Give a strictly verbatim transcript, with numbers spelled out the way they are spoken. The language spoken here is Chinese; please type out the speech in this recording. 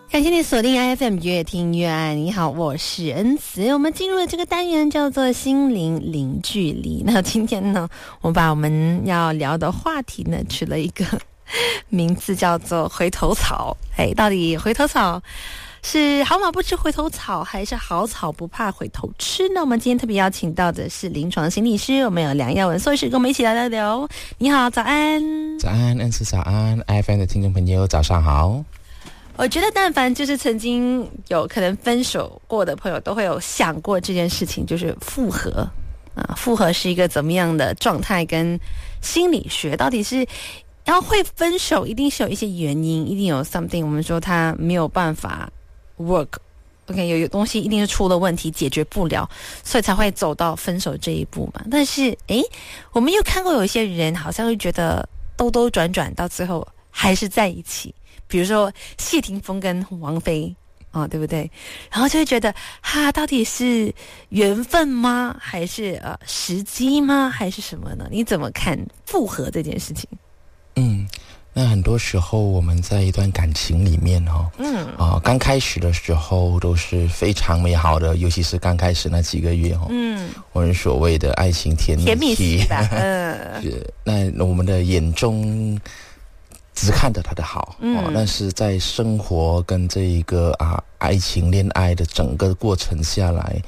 感谢你锁定 I F M 越听越爱。你好，我是恩慈。我们进入的这个单元叫做心灵零距离。那今天呢，我把我们要聊的话题呢取了一个名字叫做回头草。哎，到底回头草是好马不吃回头草，还是好草不怕回头吃呢？我们今天特别邀请到的是临床心理师，我们有梁耀文硕士跟我们一起来聊聊。你好，早安。 早安，恩慈早安 ，I F M 的听众朋友早上好。 我觉得但凡就是曾经有可能分手过的朋友都会有想过这件事情，就是复合啊，复合是一个怎么样的状态，跟心理学到底是要会分手一定是有一些原因，一定有 something 我们说他没有办法 work OK 有有东西一定是出了问题解决不了，所以才会走到分手这一步嘛。但是诶我们又看过有一些人好像会觉得兜兜转转到最后还是在一起，比如说谢霆锋跟王菲啊、哦，对不对？然后就会觉得哈，到底是缘分吗？还是呃时机吗？还是什么呢？你怎么看复合这件事情？ 嗯，那很多时候我们在一段感情里面哦，嗯啊、呃，刚开始的时候都是非常美好的，尤其是刚开始那几个月哦，嗯，我们所谓的爱情甜蜜期， 甜蜜期吧，嗯， 是那我们的眼中只看着他的好，嗯、哦，但是在生活跟这一个啊爱情恋爱的整个过程下来，